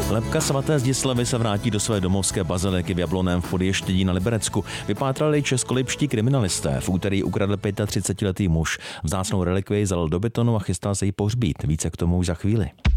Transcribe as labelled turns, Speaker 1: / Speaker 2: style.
Speaker 1: Lebka svaté Zdislavy se vrátí do své domovské baziliky v Jablonném v Podještědí na Liberecku. Vypátrali českolipští kriminalisté. V úterý ukradl 35letý muž. Vzácnou relikvii zalil do betonu a chystal se ji pohřbít. Více k tomu už za chvíli.